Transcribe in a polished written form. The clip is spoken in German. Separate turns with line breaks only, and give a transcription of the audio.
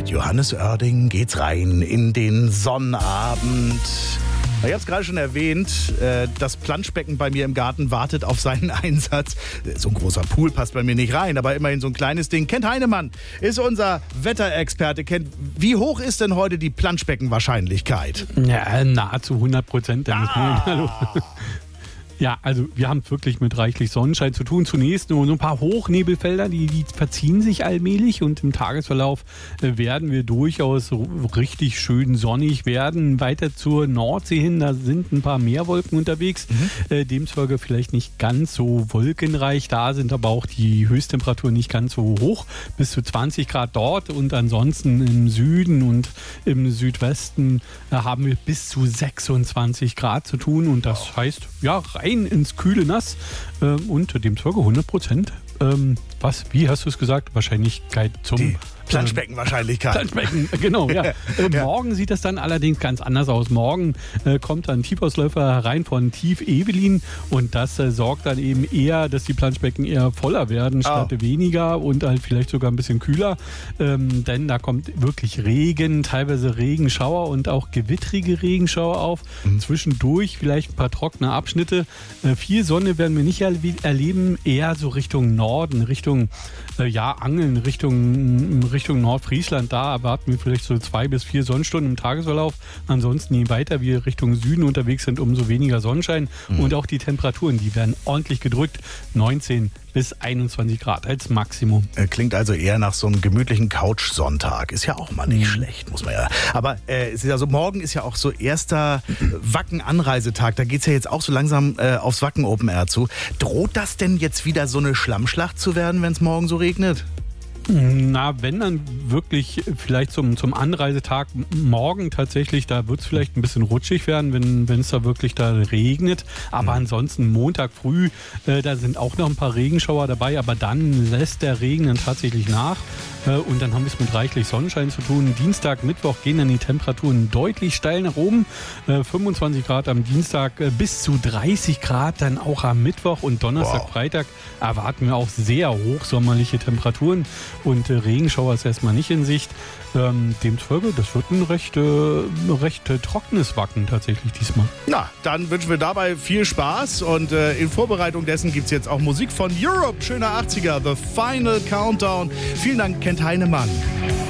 Mit Johannes Oerding geht's rein in den Sonnabend. Ich habe es gerade schon erwähnt, das Planschbecken bei mir im Garten wartet auf seinen Einsatz. So ein großer Pool passt bei mir nicht rein, aber immerhin so ein kleines Ding. Kent Heinemann ist unser Wetterexperte. Kent, wie hoch ist denn heute die Planschbeckenwahrscheinlichkeit?
Ja, nahezu 100%. Hallo. Ja, also wir haben es wirklich mit reichlich Sonnenschein zu tun. Zunächst nur so ein paar Hochnebelfelder, die verziehen sich allmählich und im Tagesverlauf werden wir durchaus richtig schön sonnig werden. Weiter zur Nordsee hin, da sind ein paar Meerwolken unterwegs. Demzufolge vielleicht nicht ganz so wolkenreich. Da sind aber auch die Höchsttemperaturen nicht ganz so hoch. Bis zu 20 Grad dort und ansonsten im Süden und im Südwesten haben wir bis zu 26 Grad zu tun. Und das heißt, ja, rein ins kühle Nass und demzufolge 100%. Wie hast du es gesagt? Wahrscheinlichkeit zum
Planschbeckenwahrscheinlichkeit.
Planschbecken, genau, ja. Morgen sieht das dann allerdings ganz anders aus. Morgen kommt dann ein Tiefausläufer herein von Tief Evelyn und das sorgt dann eben eher, dass die Planschbecken eher voller werden statt weniger und halt vielleicht sogar ein bisschen kühler. Denn da kommt wirklich Regen, teilweise Regenschauer und auch gewittrige Regenschauer auf. Zwischendurch vielleicht ein paar trockene Abschnitte. Viel Sonne werden wir nicht erleben, eher so Richtung Norden, Richtung Angeln, Richtung Nordfriesland. Da erwarten wir vielleicht so 2 bis 4 Sonnenstunden im Tagesverlauf. Ansonsten, je weiter wir Richtung Süden unterwegs sind, umso weniger Sonnenschein. Und auch die Temperaturen, die werden ordentlich gedrückt. 19 bis 21 Grad als Maximum.
Klingt also eher nach so einem gemütlichen Couch-Sonntag. Ist ja auch mal nicht schlecht, muss man ja. Aber es ist ja so, morgen ist ja auch so erster Wacken-Anreisetag. Da geht es ja jetzt auch so langsam aufs Wacken Open Air zu. Droht das denn jetzt wieder so eine Schlammschlacht zu werden, wenn es morgen so regnet?
Na, wenn dann wirklich vielleicht zum Anreisetag morgen tatsächlich, da wird es vielleicht ein bisschen rutschig werden, wenn es da wirklich da regnet. Aber ansonsten Montag früh, da sind auch noch ein paar Regenschauer dabei, aber dann lässt der Regen dann tatsächlich nach. Und dann haben wir es mit reichlich Sonnenschein zu tun. Dienstag, Mittwoch gehen dann die Temperaturen deutlich steil nach oben. 25 Grad am Dienstag, bis zu 30 Grad dann auch am Mittwoch und Donnerstag, Freitag erwarten wir auch sehr hochsommerliche Temperaturen. Und Regenschauer ist erstmal nicht in Sicht. Demzufolge, das wird ein recht trockenes Wacken tatsächlich diesmal.
Na, dann wünschen wir dabei viel Spaß und in Vorbereitung dessen gibt es jetzt auch Musik von Europe. Schöner 80er, The Final Countdown. Vielen Dank, Kent Heinemann.